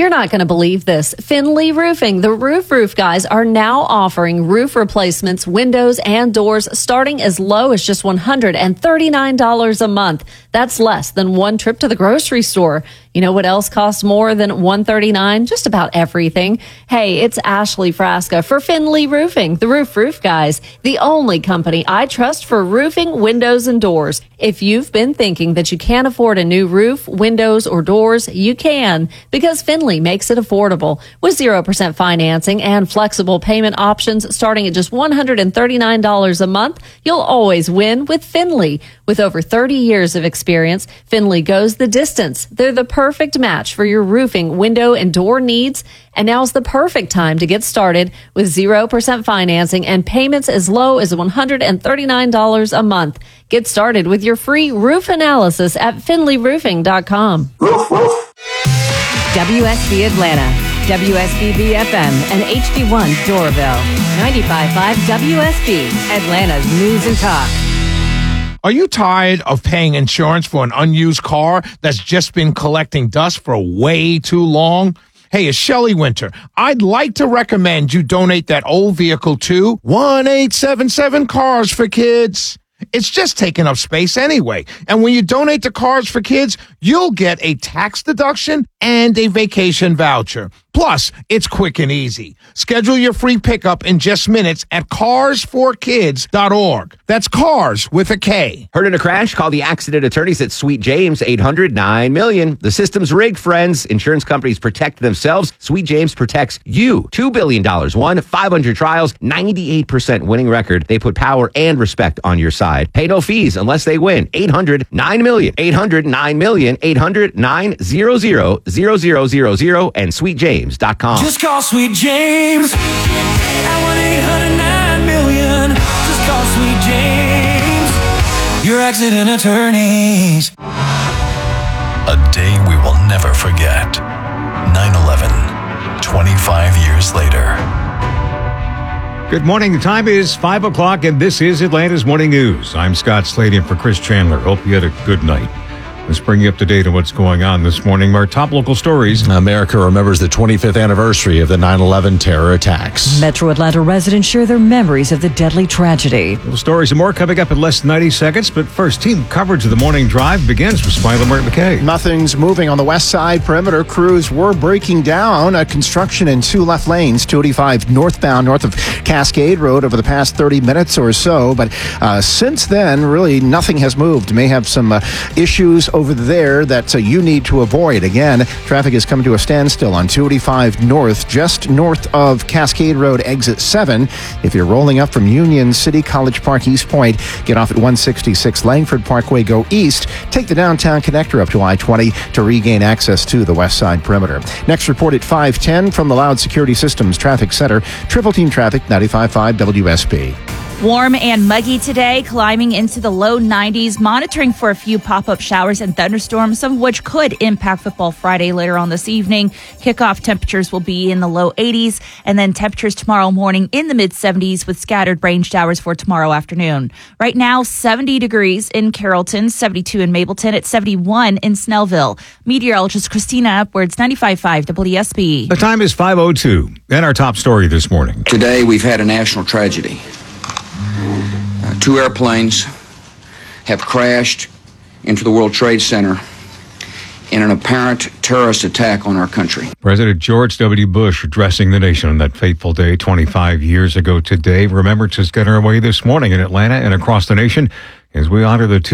You're not going to believe this. Finley Roofing, the roof guys, are now offering roof replacements, windows, and doors starting as low as just $139 a month. That's less than one trip to the grocery store. You know what else costs more than $139? Just about everything. Hey, it's Ashley Frasca for Finley Roofing, the roof guys, the only company I trust for roofing, windows, and doors. If you've been thinking that you can't afford a new roof, windows, or doors, you can, because Finley makes it affordable. With 0% financing and flexible payment options starting at just $139 a month, you'll always win with Finley. With over 30 years of experience, Finley goes the distance. They're the perfect match for your roofing, window, and door needs. And now's the perfect time to get started with 0% financing and payments as low as $139 a month. Get started with your free roof analysis at finleyroofing.com. WSB Atlanta, WSBB FM, and HD1 Doraville. 95.5 WSB, Atlanta's News and Talk. Are you tired of paying insurance for an unused car that's just been collecting dust for way too long? Hey, it's Shelley Winter. I'd like to recommend you donate that old vehicle to 1877 Cars for Kids. It's just taking up space anyway. And when you donate to Cars for Kids, you'll get a tax deduction and a vacation voucher. Plus, it's quick and easy. Schedule your free pickup in just minutes at carsforkids.org. That's cars with a K. Heard in a crash? Call the accident attorneys at Sweet James, 800-9-million. The system's rigged, friends. Insurance companies protect themselves. Sweet James protects you. $2 billion won, 500 trials, 98% winning record. They put power and respect on your side. Pay no fees unless they win. 800-9-million. 800-9-million. 800-900-0000 and sweetjames.com. Just call Sweet James at 1-800-9-million. Just call Sweet James, your accident attorneys. A day we will never forget. 9/11, 25 years later. Good morning. The time is 5 o'clock, and this is Atlanta's Morning News. I'm Scott Slade in for Chris Chandler. Hope you had a good night. Let's bring you up to date on what's going on this morning. Our top local stories. America remembers the 25th anniversary of the 9/11 terror attacks. Metro Atlanta residents share their memories of the deadly tragedy. Those stories and more coming up in less than 90 seconds. But first, team coverage of the morning drive begins with Smiley Martin McKay. Nothing's moving on the west side perimeter. Crews were breaking down construction in two left lanes, 285 northbound, north of Cascade Road over the past 30 minutes or so. But since then, really nothing has moved. May have some issues over there that you need to avoid. Again, traffic has come to a standstill on 285 north, just north of Cascade Road, exit 7. If you're rolling up from Union City, College Park, East Point, get off at 166 Langford Parkway, go east, take the downtown connector up to I-20 to regain access to the west side perimeter. Next report at 5:10 from the Loud Security Systems Traffic Center. Triple Team Traffic, 95.5 WSB. Warm and muggy today, climbing into the low 90s, monitoring for a few pop-up showers and thunderstorms, some of which could impact Football Friday later on this evening. Kickoff temperatures will be in the low 80s, and then temperatures tomorrow morning in the mid-70s with scattered rain showers for tomorrow afternoon. Right now, 70 degrees in Carrollton, 72 in Mableton, at 71 in Snellville. Meteorologist Christina Upwards, 95.5 WSB. The time is 5:02. And our top story this morning. Today, we've had a national tragedy. Two airplanes have crashed into the World Trade Center in an apparent terrorist attack on our country. President George W. Bush addressing the nation on that fateful day 25 years ago today. Remembrance is getting underway this morning in Atlanta and across the nation as we honor the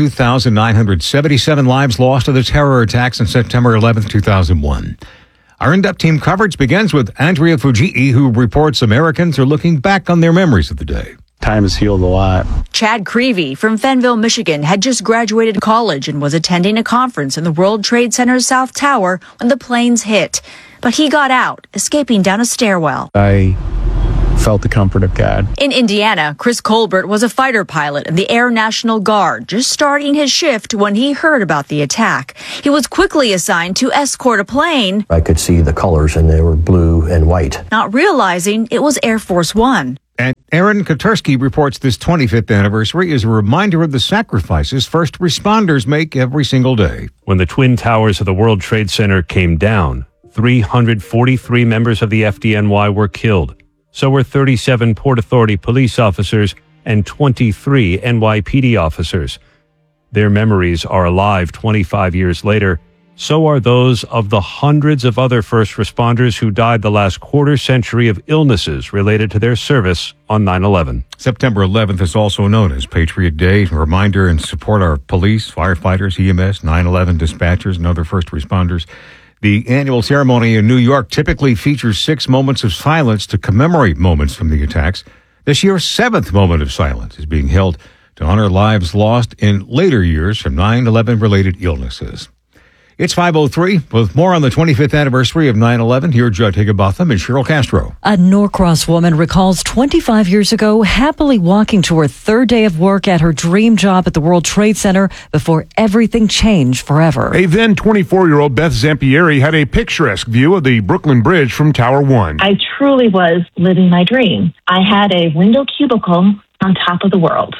2,977 lives lost to the terror attacks on September 11th, 2001. Our in-depth team coverage begins with Andrea Fujii, who reports Americans are looking back on their memories of the day. Time has healed a lot. Chad Creevy from Fenville, Michigan, had just graduated college and was attending a conference in the World Trade Center's South Tower when the planes hit. But he got out, escaping down a stairwell. I felt the comfort of God. In Indiana, Chris Colbert was a fighter pilot in the Air National Guard, just starting his shift when he heard about the attack. He was quickly assigned to escort a plane. I could see the colors, and they were blue and white. Not realizing it was Air Force One. And Aaron Koturski reports this 25th anniversary is a reminder of the sacrifices first responders make every single day. When the twin towers of the World Trade Center came down, 343 members of the FDNY were killed. So were 37 Port Authority police officers and 23 NYPD officers. Their memories are alive 25 years later. So are those of the hundreds of other first responders who died the last quarter century of illnesses related to their service on 9/11. September 11th is also known as Patriot Day, a reminder and support our police, firefighters, EMS, 9/11 dispatchers, and other first responders. The annual ceremony in New York typically features 6 moments of silence to commemorate moments from the attacks. This year's 7th moment of silence is being held to honor lives lost in later years from 9/11 related illnesses. It's 5:03 with more on the 25th anniversary of 9/11. Here, Judd Higginbotham and Cheryl Castro. A Norcross woman recalls 25 years ago happily walking to her third day of work at her dream job at the World Trade Center before everything changed forever. A then 24-year-old Beth Zampieri had a picturesque view of the Brooklyn Bridge from Tower 1. I truly was living my dream. I had a window cubicle on top of the world.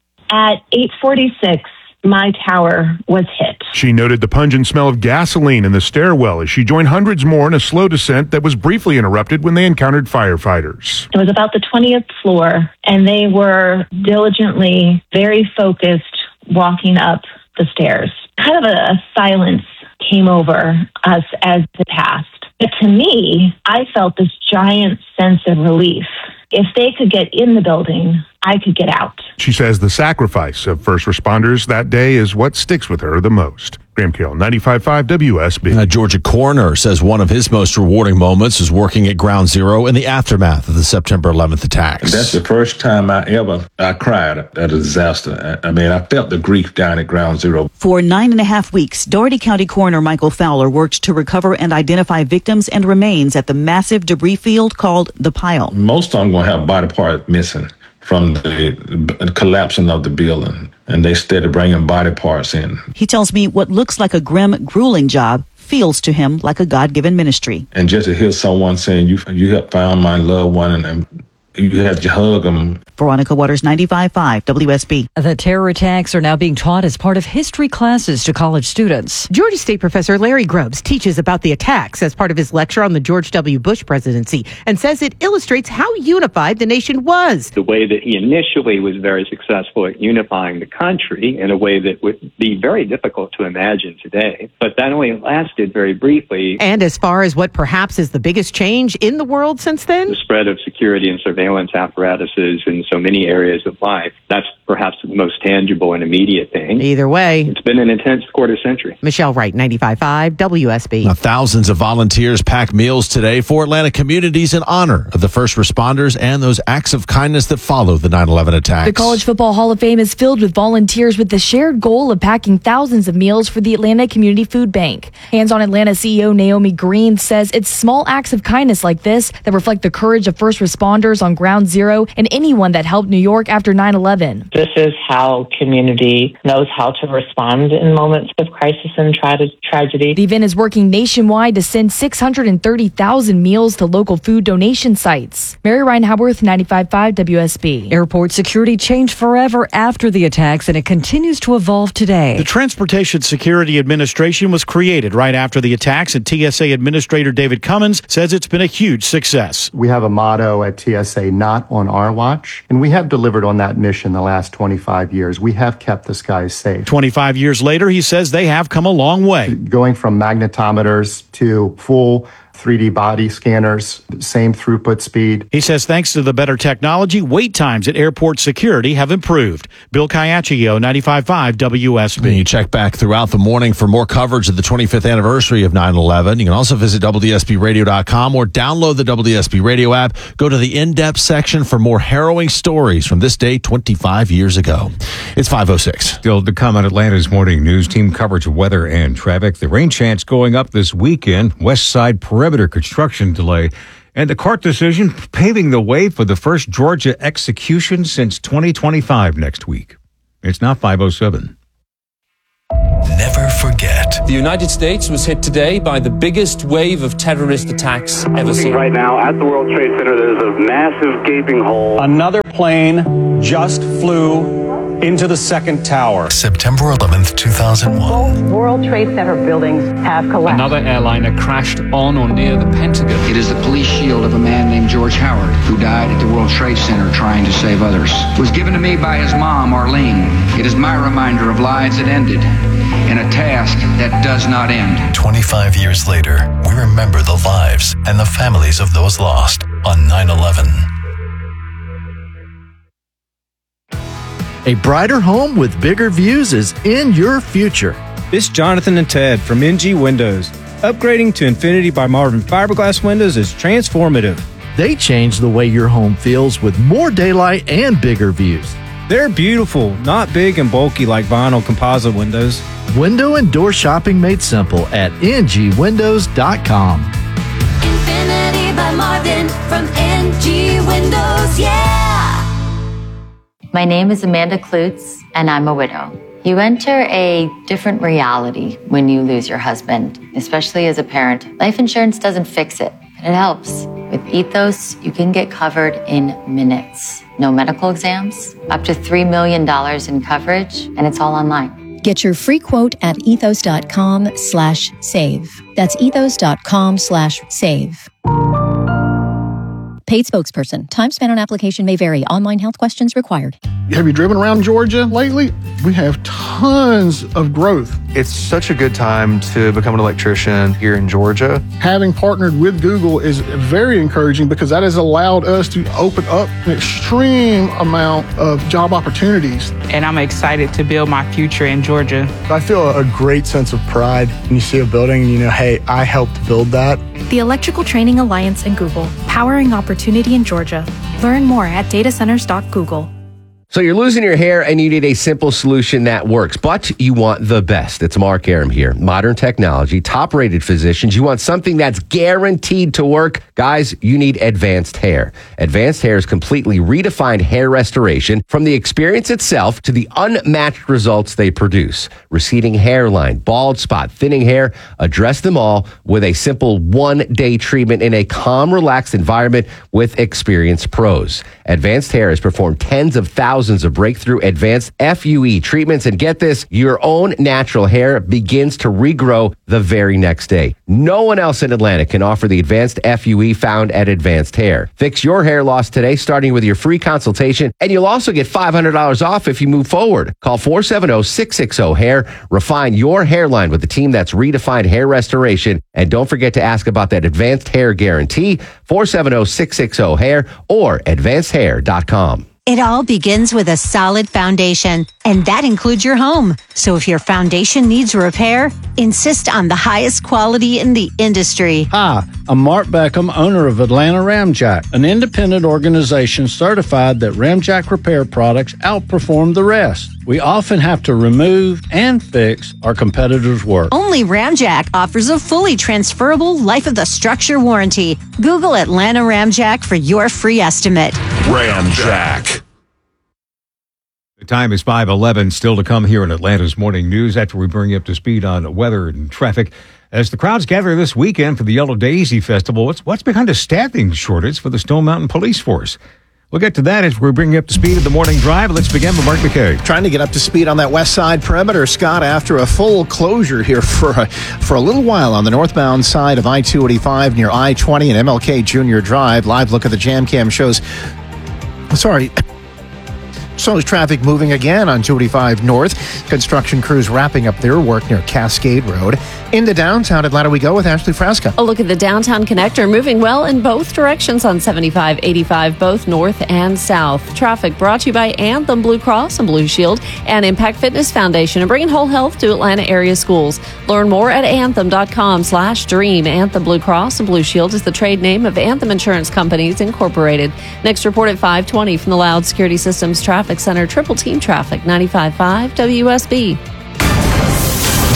At 8:46, my tower was hit. She noted the pungent smell of gasoline in the stairwell as she joined hundreds more in a slow descent that was briefly interrupted when they encountered firefighters. It was about the 20th floor, and they were diligently, very focused, walking up the stairs. Kind of a silence came over us as it passed. But to me, I felt this giant sense of relief. If they could get in the building, I could get out. She says the sacrifice of first responders that day is what sticks with her the most. Graham Carroll, 95.5 WSB. A Georgia coroner says one of his most rewarding moments is working at Ground Zero in the aftermath of the September 11th attacks. That's the first time I cried at a disaster. I mean, I felt the grief down at Ground Zero. For 9.5 weeks, Doherty County Coroner Michael Fowler worked to recover and identify victims and remains at the massive debris field called the Pile. Most of them going to have body parts missing from the collapsing of the building, and they started bringing body parts in. He tells me what looks like a grim, grueling job feels to him like a God-given ministry. And just to hear someone saying, you have found my loved one, and you have to hug them. Veronica Waters, 95.5 WSB. The terror attacks are now being taught as part of history classes to college students. Georgia State professor Larry Grubbs teaches about the attacks as part of his lecture on the George W. Bush presidency and says it illustrates how unified the nation was. The way that he initially was very successful at unifying the country in a way that would be very difficult to imagine today. But that only lasted very briefly. And as far as what perhaps is the biggest change in the world since then? The spread of security and surveillance apparatuses in so many areas of life. That's perhaps the most tangible and immediate thing. Either way, it's been an intense quarter century. Michelle Wright, 95.5 WSB. Now, thousands of volunteers packed meals today for Atlanta communities in honor of the first responders and those acts of kindness that followed the 9/11 attacks. The College Football Hall of Fame is filled with volunteers with the shared goal of packing thousands of meals for the Atlanta Community Food Bank. Hands on Atlanta CEO Naomi Green says it's small acts of kindness like this that reflect the courage of first responders on Ground Zero and anyone that helped New York after 9/11. This is how community knows how to respond in moments of crisis and tragedy. The event is working nationwide to send 630,000 meals to local food donation sites. Mary Ryan Haworth, 95.5 WSB. Airport security changed forever after the attacks, and it continues to evolve today. The Transportation Security Administration was created right after the attacks, and TSA Administrator David Cummins says it's been a huge success. We have a motto at TSA, not on our watch, and we have delivered on that mission the last 25 years. We have kept the skies safe. 25 years later, he says they have come a long way. Going from magnetometers to full 3D body scanners, same throughput speed. He says thanks to the better technology, wait times at airport security have improved. Bill Caiaccio, 95.5 WSB. And you check back throughout the morning for more coverage of the 25th anniversary of 9/11. You can also visit WSBRadio.com or download the WSB Radio app. Go to the in-depth section for more harrowing stories from this day 25 years ago. It's 5:06. Still to come on Atlanta's Morning News. Team coverage of weather and traffic. The rain chance going up this weekend. West Side Perimeter construction delay. And the court decision paving the way for the first Georgia execution since 2025 next week. It's now 5:07. Never forget. The United States was hit today by the biggest wave of terrorist attacks ever seen. Right now at the World Trade Center, there's a massive gaping hole. Another plane just flew into the second tower. September 11th, 2001. Both World Trade Center buildings have collapsed. Another airliner crashed on or near the Pentagon. It is the police shield of a man named George Howard, who died at the World Trade Center trying to save others. It was given to me by his mom, Arlene. It is my reminder of lives that ended in a task that does not end. 25 years later, we remember the lives and the families of those lost on 9/11. A brighter home with bigger views is in your future. This is Jonathan and Ted from NG Windows. Upgrading to Infinity by Marvin fiberglass windows is transformative. They change the way your home feels with more daylight and bigger views. They're beautiful, not big and bulky like vinyl composite windows. Window and door shopping made simple at ngwindows.com. Infinity by Marvin from NG Windows, yeah! My name is Amanda Klutz, and I'm a widow. You enter a different reality when you lose your husband, especially as a parent. Life insurance doesn't fix it, but it helps. With Ethos, you can get covered in minutes. No medical exams, up to $3 million in coverage, and it's all online. Get your free quote at ethos.com/save. That's ethos.com/save. Paid spokesperson. Time spent on application may vary. Online health questions required. Have you driven around Georgia lately? We have tons of growth. It's such a good time to become an electrician here in Georgia. Having partnered with Google is very encouraging because that has allowed us to open up an extreme amount of job opportunities. And I'm excited to build my future in Georgia. I feel a great sense of pride when you see a building and you know, hey, I helped build that. The Electrical Training Alliance and Google, powering opportunity in Georgia. Learn more at datacenters.google. So you're losing your hair and you need a simple solution that works, but you want the best. It's Mark Aram here. Modern technology, top-rated physicians. You want something that's guaranteed to work. Guys, you need Advanced Hair. Advanced Hair's completely redefined hair restoration from the experience itself to the unmatched results they produce. Receding hairline, bald spot, thinning hair, address them all with a simple one-day treatment in a calm, relaxed environment with experienced pros. Advanced Hair has performed tens of thousands of breakthrough advanced FUE treatments, and get this, your own natural hair begins to regrow the very next day. No one else in Atlanta can offer the advanced FUE found at Advanced Hair. Fix your hair loss today, starting with your free consultation, and you'll also get $500 off if you move forward. Call 470-660-HAIR. Refine your hairline with the team that's redefined hair restoration, and don't forget to ask about that Advanced Hair Guarantee, 470-660-HAIR or advancedhair.com. It all begins with a solid foundation, and that includes your home. So if your foundation needs repair, insist on the highest quality in the industry. Hi, I'm Mark Beckham, owner of Atlanta Ramjack, an independent organization certified that Ramjack repair products outperform the rest. We often have to remove and fix our competitors' work. Only Ramjack offers a fully transferable life of the structure warranty. Google Atlanta Ramjack for your free estimate. Ramjack. The time is 5:11. Still to come here in Atlanta's Morning News after we bring you up to speed on weather and traffic. As the crowds gather this weekend for the Yellow Daisy Festival, what's behind a staffing shortage for the Stone Mountain Police Force? We'll get to that as we bring you up to speed at the Morning Drive. Let's begin with Mark McKay. Trying to get up to speed on that west side perimeter, Scott, after a full closure here for a little while on the northbound side of I-285 near I-20 and MLK Junior Drive. Live look at the jam cam shows. So is traffic moving again on 285 North. Construction crews wrapping up their work near Cascade Road. Into downtown Atlanta we go with Ashley Frasca. A look at the downtown connector, moving well in both directions on 75-85, both north and south. Traffic brought to you by Anthem Blue Cross and Blue Shield and Impact Fitness Foundation, and bringing whole health to Atlanta area schools. Learn more at anthem.com/dream. Anthem Blue Cross and Blue Shield is the trade name of Anthem Insurance Companies Incorporated. Next report at 5:20 from the Loud Security Systems Traffic Center. Triple team traffic, 95.5 WSB.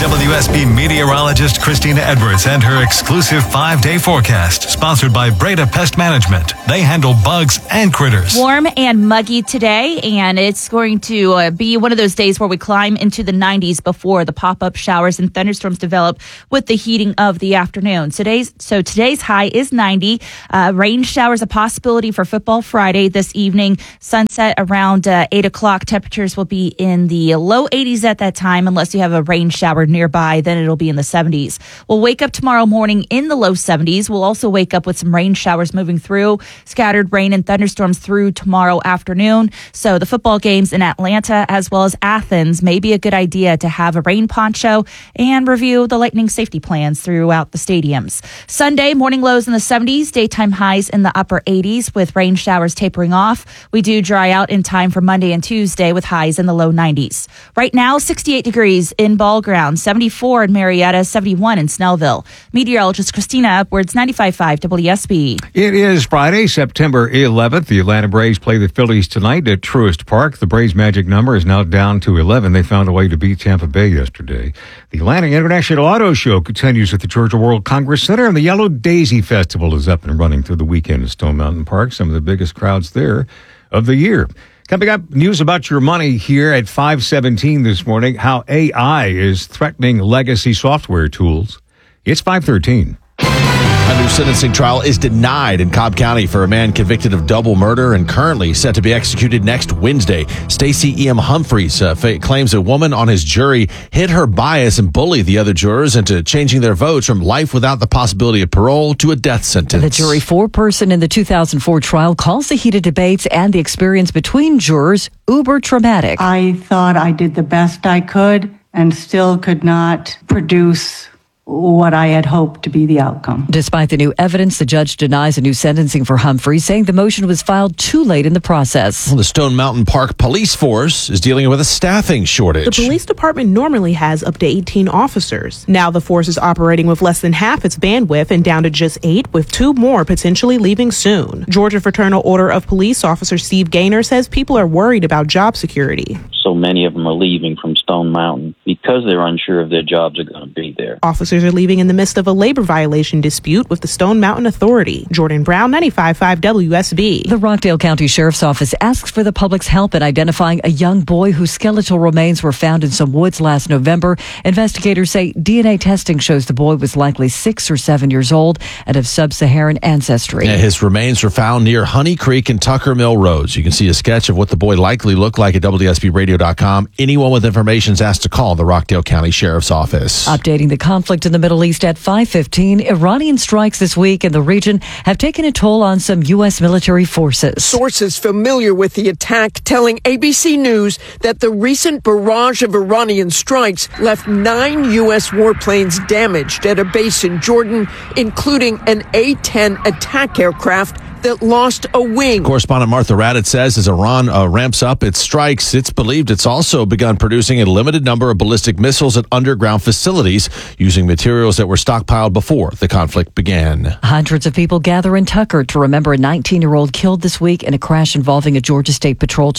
WSB meteorologist Christina Edwards and her exclusive 5-day forecast, sponsored by Breda Pest Management. They handle bugs and critters. Warm and muggy today, and it's going to be one of those days where we climb into the 90s before the pop-up showers and thunderstorms develop with the heating of the afternoon. Today's high is 90. Rain showers a possibility for Football Friday this evening. Sunset around 8 o'clock. Temperatures will be in the low 80s at that time, unless you have a rain shower nearby, then it'll be in the 70s. We'll wake up tomorrow morning in the low 70s. We'll also wake up with some rain showers moving through, scattered rain and thunderstorms through tomorrow afternoon. So the football games in Atlanta as well as Athens may be a good idea to have a rain poncho and review the lightning safety plans throughout the stadiums. Sunday, morning lows in the 70s, daytime highs in the upper 80s with rain showers tapering off. We do dry out in time for Monday and Tuesday with highs in the low 90s. Right now, 68 degrees in Ball Ground, 74 in Marietta, 71 in Snellville. Meteorologist Christina Edwards, 95.5 WSB. It is Friday, September 11th. The Atlanta Braves play the Phillies tonight at Truist Park. The Braves' magic number is now down to 11. They found a way to beat Tampa Bay yesterday. The Atlanta International Auto Show continues at the Georgia World Congress Center, and the Yellow Daisy Festival is up and running through the weekend at Stone Mountain Park. Some of the biggest crowds there of the year. Coming up, news about your money here at 5:17 this morning, how AI is threatening legacy software tools. It's 5:13. A new sentencing trial is denied in Cobb County for a man convicted of double murder and currently set to be executed next Wednesday. Stacey E.M. Humphreys claims a woman on his jury hid her bias and bullied the other jurors into changing their votes from life without the possibility of parole to a death sentence. The jury foreperson in the 2004 trial calls the heated debates and the experience between jurors uber traumatic. I thought I did the best I could and still could not produce what I had hoped to be the outcome. Despite the new evidence, the judge denies a new sentencing for Humphrey, saying the motion was filed too late in the process. Well, the Stone Mountain Park police force is dealing with a staffing shortage. The police department normally has up to 18 officers. Now the force is operating with less than half its bandwidth and down to just 8, with 2 more potentially leaving soon. Georgia Fraternal Order of Police Officer Steve Gaynor says people are worried about job security. So many of them are leaving from Stone Mountain because they're unsure if their jobs are going to be there. Officers are leaving in the midst of a labor violation dispute with the Stone Mountain Authority. Jordan Brown, 95.5 WSB. The Rockdale County Sheriff's Office asks for the public's help in identifying a young boy whose skeletal remains were found in some woods last November. Investigators say DNA testing shows the boy was likely 6 or 7 years old and of sub-Saharan ancestry. His remains were found near Honey Creek and Tucker Mill Roads. You can see a sketch of what the boy likely looked like at WSBRadio.com. Anyone with information is asked to call the Rockdale County Sheriff's Office. Updating the conflict in the Middle East at 5:15, Iranian strikes this week in the region have taken a toll on some U.S. military forces. Sources familiar with the attack telling ABC News that the recent barrage of Iranian strikes left 9 U.S. warplanes damaged at a base in Jordan, including an A-10 attack aircraft that lost a wing. Correspondent Martha Raddatz says as Iran ramps up its strikes, it's believed it's also begun producing a limited number of ballistic missiles at underground facilities using materials that were stockpiled before the conflict began. Hundreds of people gather in Tucker to remember a 19-year-old killed this week in a crash involving a Georgia State trooper.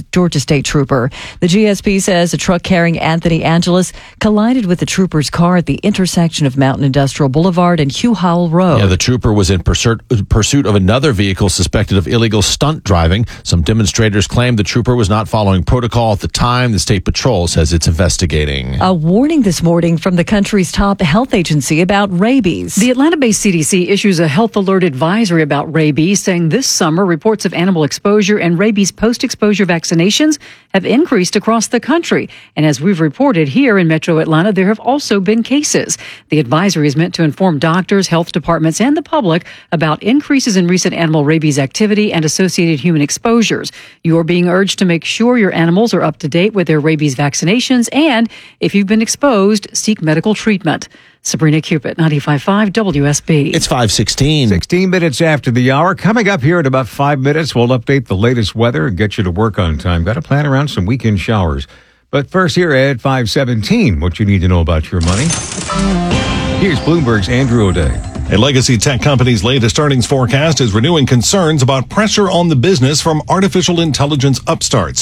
The GSP says a truck carrying Anthony Angelus collided with the trooper's car at the intersection of Mountain Industrial Boulevard and Hugh Howell Road. Yeah, the trooper was in pursuit of another vehicle suspected of illegal stunt driving. Some demonstrators claim the trooper was not following protocol at the time. The State Patrol says it's investigating. A warning this morning from the country's top health agency about rabies. The Atlanta-based CDC issues a health alert advisory about rabies, saying this summer reports of animal exposure and rabies post-exposure vaccinations have increased across the country. And as we've reported here in Metro Atlanta, there have also been cases. The advisory is meant to inform doctors, health departments, and the public about increases in recent animal rabies activity and associated human exposures. You are being urged to make sure your animals are up to date with their rabies vaccinations, and if you've been exposed, seek medical treatment. Sabrina Cupid, 95.5 WSB. It's 5:16. 16 minutes after the hour. Coming up here in about 5 minutes, we'll update the latest weather and get you to work on time. Got to plan around some weekend showers. But first here at 5:17, what you need to know about your money. Here's Bloomberg's Andrew O'Day. A legacy tech company's latest earnings forecast is renewing concerns about pressure on the business from artificial intelligence upstarts.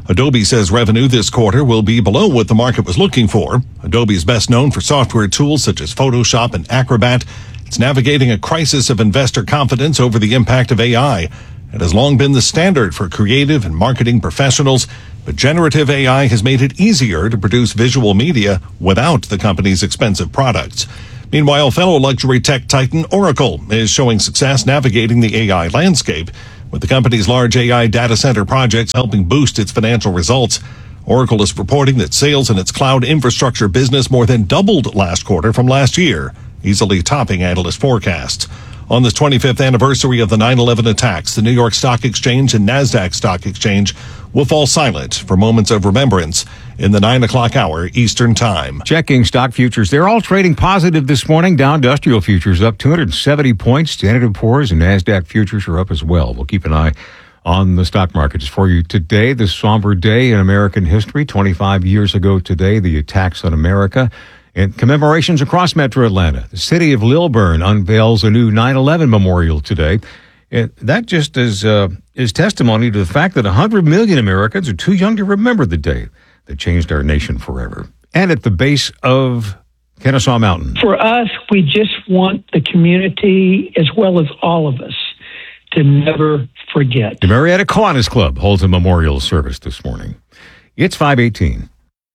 Adobe says revenue this quarter will be below what the market was looking for. Adobe is best known for software tools such as Photoshop and Acrobat. It's navigating a crisis of investor confidence over the impact of AI. It has long been the standard for creative and marketing professionals, but generative AI has made it easier to produce visual media without the company's expensive products. Meanwhile, fellow luxury tech titan Oracle is showing success navigating the AI landscape, with the company's large AI data center projects helping boost its financial results. Oracle is reporting that sales in its cloud infrastructure business more than doubled last quarter from last year, easily topping analyst forecasts. On this 25th anniversary of the 9/11 attacks, the New York Stock Exchange and NASDAQ Stock Exchange will fall silent for moments of remembrance in the 9 o'clock hour Eastern Time. Checking stock futures. They're all trading positive this morning. Dow Industrial Futures up 270 points. Standard & Poor's and NASDAQ futures are up as well. We'll keep an eye on the stock markets for you today. This somber day in American history. 25 years ago today, the attacks on America. And commemorations across Metro Atlanta. The city of Lilburn unveils a new 9/11 memorial today. And that just is testimony to the fact that 100 million Americans are too young to remember the day that changed our nation forever. And at the base of Kennesaw Mountain. For us, we just want the community, as well as all of us, to never forget. The Marietta Kiwanis Club holds a memorial service this morning. It's 5:18.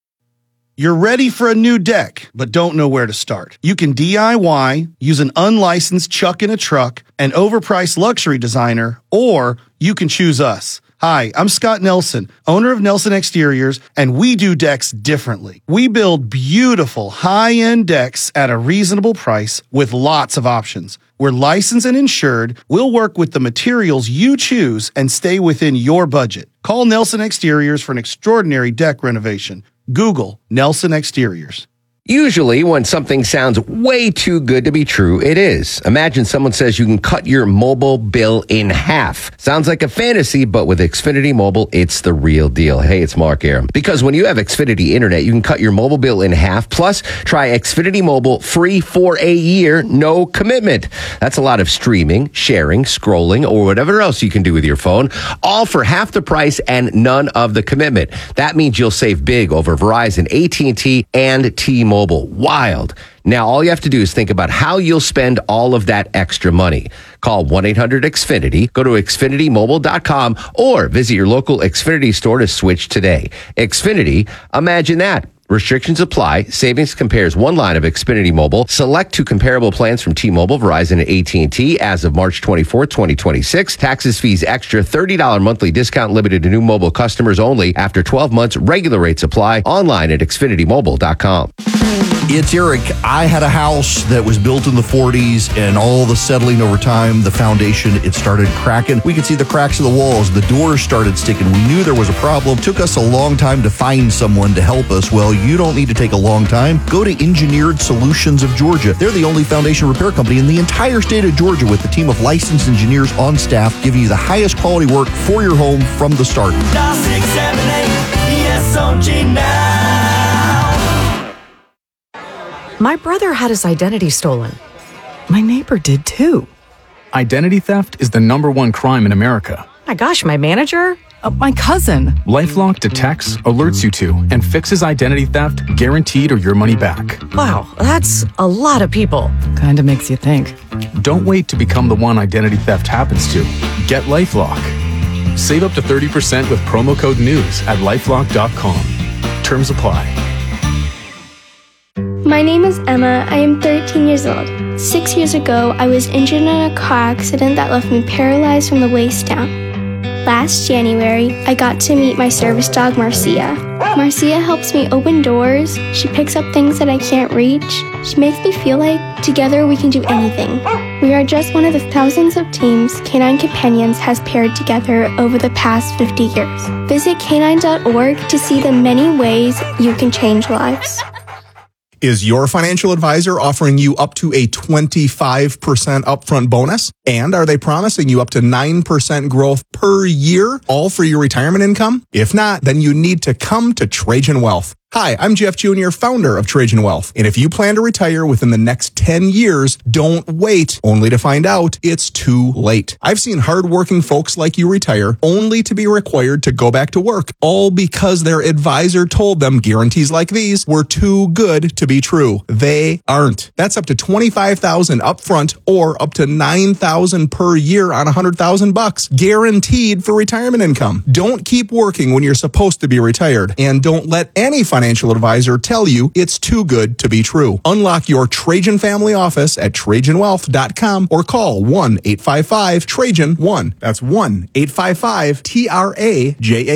You're ready for a new deck, but don't know where to start. You can DIY, use an unlicensed chuck in a truck, an overpriced luxury designer, or you can choose us. Hi, I'm Scott Nelson, owner of Nelson Exteriors, and we do decks differently. We build beautiful, high-end decks at a reasonable price with lots of options. We're licensed and insured. We'll work with the materials you choose and stay within your budget. Call Nelson Exteriors for an extraordinary deck renovation. Google Nelson Exteriors. Usually, when something sounds way too good to be true, it is. Imagine someone says you can cut your mobile bill in half. Sounds like a fantasy, but with Xfinity Mobile, it's the real deal. Hey, it's Mark Aram. Because when you have Xfinity Internet, you can cut your mobile bill in half. Plus, try Xfinity Mobile free for a year, no commitment. That's a lot of streaming, sharing, scrolling, or whatever else you can do with your phone, all for half the price and none of the commitment. That means you'll save big over Verizon, AT&T, and T-Mobile. Wild. Now, all you have to do is think about how you'll spend all of that extra money. Call 1-800-XFINITY, go to XfinityMobile.com, or visit your local Xfinity store to switch today. Xfinity, imagine that. Restrictions apply. Savings compares one line of Xfinity Mobile. Select two comparable plans from T-Mobile, Verizon, and AT&T as of March 24, 2026. Taxes, fees, extra $30 monthly discount limited to new mobile customers only. After 12 months, regular rates apply. Online at XfinityMobile.com. It's Eric. I had a house that was built in the 40s, and all the settling over time, the foundation, it started cracking. We could see the cracks of the walls. The doors started sticking. We knew there was a problem. Took us a long time to find someone to help us. Well, you don't need to take a long time. Go to Engineered Solutions of Georgia. They're the only foundation repair company in the entire state of Georgia with a team of licensed engineers on staff giving you the highest quality work for your home from the start. Dial 678-ESOG now. My brother had his identity stolen. My neighbor did too. Identity theft is the #1 crime in America. My gosh, my manager? My cousin. LifeLock detects, alerts you to, and fixes identity theft guaranteed or your money back. Wow, that's a lot of people. Kinda makes you think. Don't wait to become the one identity theft happens to. Get LifeLock. Save up to 30% with promo code NEWS at LifeLock.com. Terms apply. My name is Emma. I am 13 years old. 6 years ago, I was injured in a car accident that left me paralyzed from the waist down. Last January, I got to meet my service dog, Marcia. Marcia helps me open doors. She picks up things that I can't reach. She makes me feel like together we can do anything. We are just one of the thousands of teams Canine Companions has paired together over the past 50 years. Visit canine.org to see the many ways you can change lives. Is your financial advisor offering you up to a 25% upfront bonus? And are they promising you up to 9% growth per year, all for your retirement income? If not, then you need to come to Trajan Wealth. Hi, I'm Jeff Jr., founder of Trajan Wealth. And if you plan to retire within the next 10 years, don't wait only to find out it's too late. I've seen hardworking folks like you retire only to be required to go back to work, all because their advisor told them guarantees like these were too good to be true. They aren't. That's up to $25,000 upfront or up to $9,000 per year on $100,000 guaranteed for retirement income. Don't keep working when you're supposed to be retired, and don't let any financial advisor tell you it's too good to be true. Unlock your Trajan family office at TrajanWealth.com or call 1-855-TRAJAN-1. That's 1-855-TRAJAN.